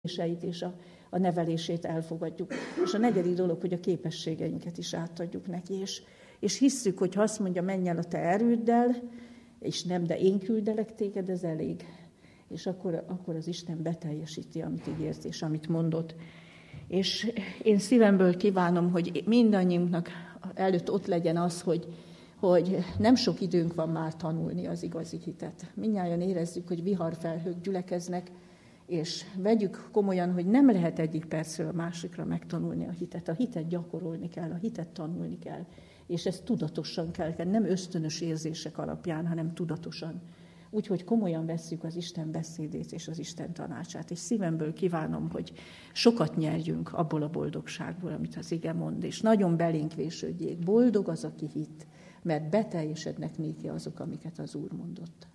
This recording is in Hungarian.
és a nevelését elfogadjuk. És a negyedik dolog, hogy a képességeinket is átadjuk neki, és hisszük, hogy ha azt mondja, menj el a te erőddel, és nem, de én küldelek téged, ez elég. És akkor az Isten beteljesíti, amit ígért, és amit mondott. És én szívemből kívánom, hogy mindannyiunknak előtt ott legyen az, hogy nem sok időnk van már tanulni az igazi hitet. Mindnyájan érezzük, hogy viharfelhők gyülekeznek, és vegyük komolyan, hogy nem lehet egyik percről a másikra megtanulni a hitet. A hitet gyakorolni kell, a hitet tanulni kell, és ezt tudatosan kell, nem ösztönös érzések alapján, hanem tudatosan. Úgyhogy komolyan vesszük az Isten beszédét és az Isten tanácsát, és szívemből kívánom, hogy sokat nyerjünk abból a boldogságból, amit az ige mond, és nagyon belénk vésődjék. Boldog az, aki hitt, mert beteljesednek néki azok, amiket az Úr mondott.